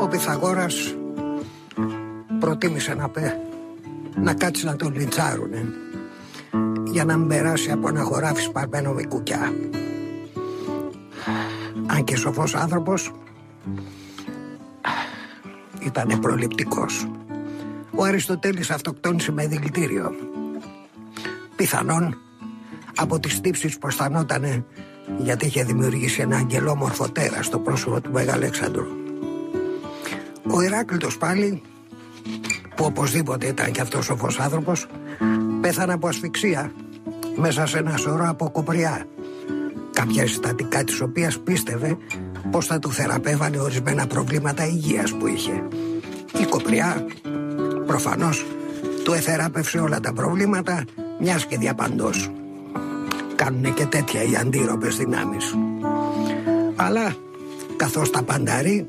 Ο Πυθαγόρας προτίμησε να κάτσει να τον λιντσάρουνε για να μην περάσει από ένα χωράφι σπαρμένο με κουκιά. Αν και σοφός άνθρωπος, ήτανε προληπτικός. Ο Αριστοτέλης αυτοκτόνησε με δηλητήριο. Πιθανόν από τις τύψεις που αισθανότανε γιατί είχε δημιουργήσει ένα αγγελόμορφο τέρα στο πρόσωπο του Μεγαλέξανδρου. Ο Ηράκλειτος πάλι, που οπωσδήποτε ήταν και αυτός σοφός άνθρωπος, πέθανε από ασφυξία μέσα σε ένα σωρό από κοπριά, κάποια συστατικά της οποίας πίστευε πως θα του θεραπεύανε ορισμένα προβλήματα υγείας που είχε. Η κοπριά προφανώς του εθεράπευσε όλα τα προβλήματα, μιας και διαπαντός. Κάνουνε και τέτοια οι αντίρροπες δυνάμεις. Αλλά καθώς τα πανταρεί,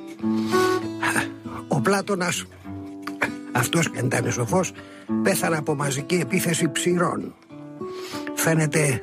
ο Πλάτωνας, αυτός και ήταν σοφός, πέθανε από μαζική επίθεση ψηρών. Φαίνεται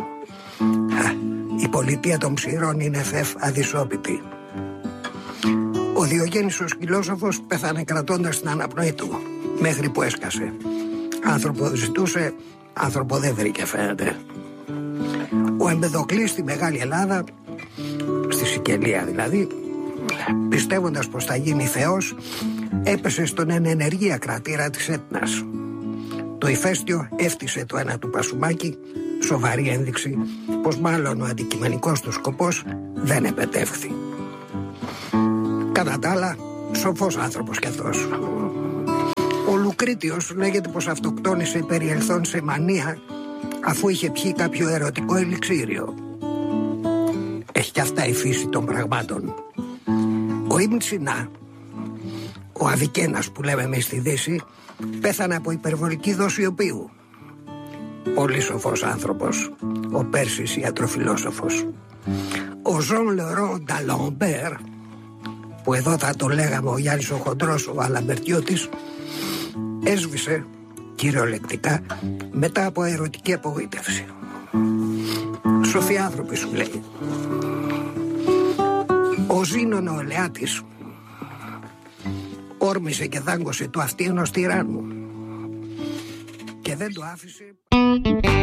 η πολιτεία των ψηρών είναι αδυσόπιτη. Ο Διογέννης ο Σκυλόσοφος πέθανε κρατώντας την αναπνοή του, μέχρι που έσκασε. Άνθρωπο ζητούσε, άνθρωπο δεν βρήκε φαίνεται. Ο Εμπεδοκλής στη Μεγάλη Ελλάδα, στη Σικελία δηλαδή, πιστεύοντας πως θα γίνει θεός, έπεσε στον ενεργεία κρατήρα της Έτνας. Το ηφαίστειο έφτισε το ένα του πασουμάκι, σοβαρή ένδειξη πως μάλλον ο αντικειμενικός του σκοπός δεν επετεύχθη. Κατά τα άλλα, σοφός άνθρωπος κι αυτός. Ο Λουκρίτιος λέγεται πως αυτοκτόνησε περιελθόν σε μανία αφού είχε πιει κάποιο ερωτικό ελιξίριο. Έχει κι αυτά η φύση των πραγμάτων. Ο Ιμτσινά, ο Αβικένας που λέμε εμείς στη Δύση, πέθανε από υπερβολική δόση οπίου. Πολύ σοφός άνθρωπος, ο Πέρσης ιατροφιλόσοφος. Ο Ζων Λερό Νταλομπέρ, που εδώ θα το λέγαμε ο Γιάννης ο Χοντρός, ο Αλαμπερτιώτης, έσβησε κυριολεκτικά μετά από ερωτική απογοήτευση. Σοφοί άνθρωποι σου λέει. Ο Ζήνων ο Ελεάτης όρμησε και δάγκωσε το αυτί ενός τυράννου και δεν το άφησε.